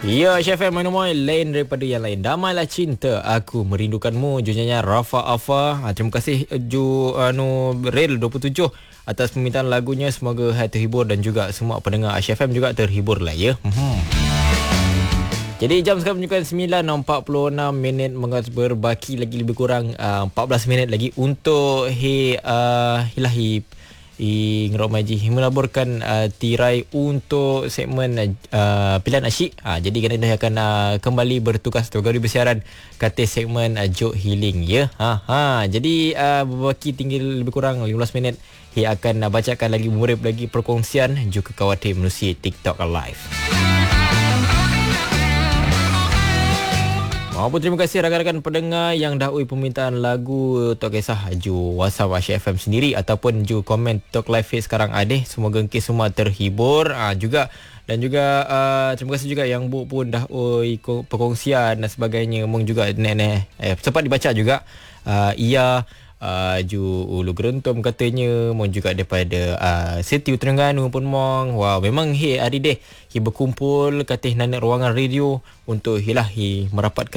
Ya, Chef M Moy lain daripada yang lain. Damailah cinta, aku merindukanmu. Junyanyi Rafa Afa. Terima kasih Rail 27 atas permintaan lagunya. Semoga hati terhibur dan juga semua pendengar Chef M juga terhibur lah ya. Jadi jam sekarang menunjukkan 9.46 minit, berbaki lagi lebih kurang 14 minit lagi untuk Hilahi Ngerok Maji melaburkan tirai untuk segmen pilihan asyik. Jadi kita akan kembali bertugas sebagai bersiaran kata segmen Joke Healing ya. Jadi berbaki tinggal lebih kurang 15 minit. Dia akan bacakan lagi murid lagi perkongsian juga khawatir menerusi TikTok Live. Maupun terima kasih rakan-rakan pendengar yang dah permintaan lagu. Tak kisah ju WhatsApp Asyik FM sendiri ataupun ju komen Talk Live Feed sekarang ada. Semoga engkau semua terhibur juga. Dan juga terima kasih juga yang Bu pun dah perkongsian dan sebagainya. Mung juga sempat dibaca juga. Ju Ulu Gerentum katanya, mau juga daripada Siti Terengganu pun mong. Wah, memang hari deh berkumpul katih naik ruangan radio untuk merapatkan